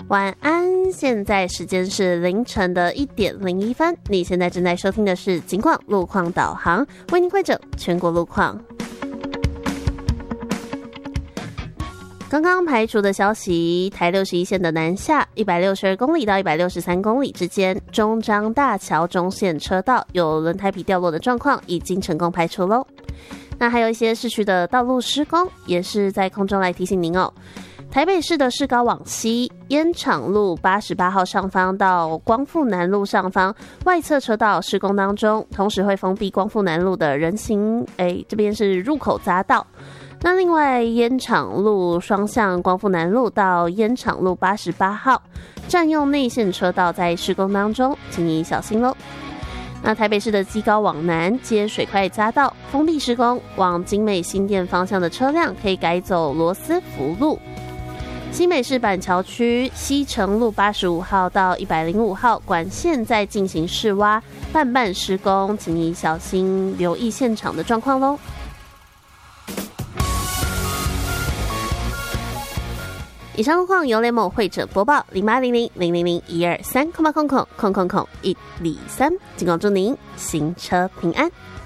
晚安，现在时间是凌晨的1点01分。你现在正在收听的是警广路况导航，为您汇整全国路况。刚刚排除的消息，台61线的南下162公里到163公里之间，中彰大桥中线车道有轮胎皮掉落的状况已经成功排除咯。那还有一些市区的道路施工，也是在空中来提醒您哦。台北市的市高往西，烟厂路88号上方到光复南路上方外侧车道施工当中，同时会封闭光复南路的人行，这边是入口匝道。那另外烟厂路双向光复南路到烟厂路88号占用内线车道在施工当中，请你小心咯。那台北市的基高往南接水块匝道封闭施工，往景美新店方向的车辆可以改走罗斯福路。新北市板桥区西城路85号到105号管线在进行试挖半施工，请你小心留意现场的状况咯。以上路况由雷某会者播报0800000123空123，警广祝您行车平安。